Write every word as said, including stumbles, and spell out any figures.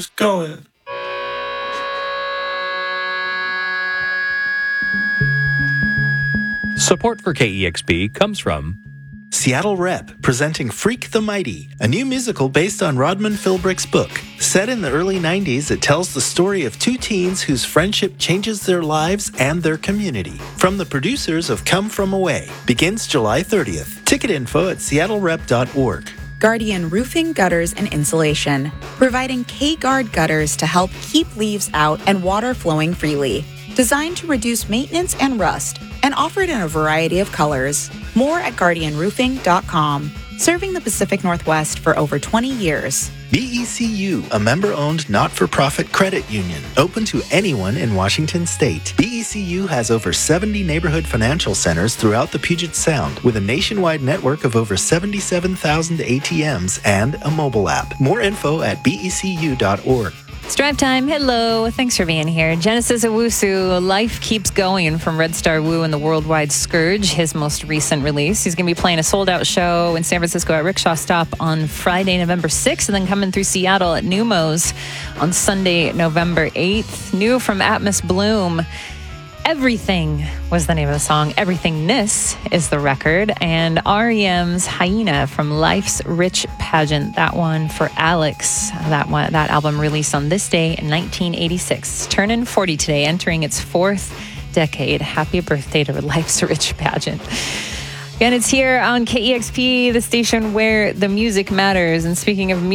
going. Support for K E X P comes from Seattle Rep, presenting Freak the Mighty, a new musical based on Rodman Philbrick's book. Set in the early nineties, it tells the story of two teens whose friendship changes their lives and their community. From the producers of Come From Away, begins July thirtieth. Ticket info at seattle rep dot org. Guardian Roofing, Gutters, and Insulation, providing K-Guard gutters to help keep leaves out and water flowing freely. Designed to reduce maintenance and rust, and offered in a variety of colors. More at guardian roofing dot com. Serving the Pacific Northwest for over twenty years. B E C U, a member-owned not-for-profit credit union, open to anyone in Washington state. B E C U has over seventy neighborhood financial centers throughout the Puget Sound, with a nationwide network of over seventy-seven thousand A T Ms and a mobile app. More info at b e c u dot org. It's drive time. Hello. Thanks for being here. Genesis Owusu, Life Keeps Going from Red Star Woo and the Worldwide Scourge, his most recent release. He's going to be playing a sold-out show in San Francisco at Rickshaw Stop on Friday, November sixth, and then coming through Seattle at Numos on Sunday, November eighth. New from Atmos Bloom. Everything was the name of the song. Everythingness is the record. And R E M's Hyena from Life's Rich Pageant. That one for Alex. That one, that album released on this day in nineteen eighty-six. Turning forty today, entering its fourth decade. Happy birthday to Life's Rich Pageant. And it's here on K E X P, the station where the music matters. And speaking of music,